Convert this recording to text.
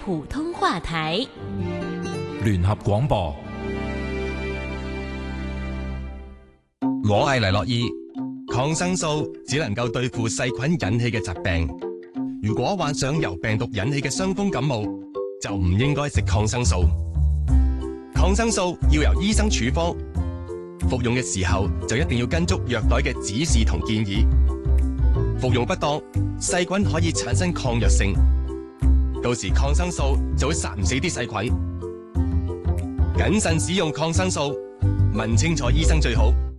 普通話台。 聯合廣播。 我係黎諾懿，抗生素只能夠對付細菌引起嘅疾病。如果患上由病毒引起嘅傷風感冒，就唔應該食抗生素。抗生素要由醫生處方，服用嘅時候就一定要跟足藥袋嘅指示同建議。服用不當，細菌可以產生抗藥性，到時抗生素就會殺唔死啲細菌。謹慎使用抗生素，問清楚醫生最好。